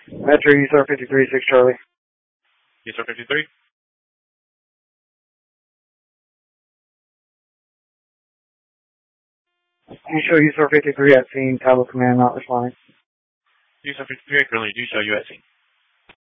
Metro USAR 53, 6 Charlie. USAR 53? You show USAR 53 at scene, Cabo Command not responding. USAR 53, I currently do show you at scene.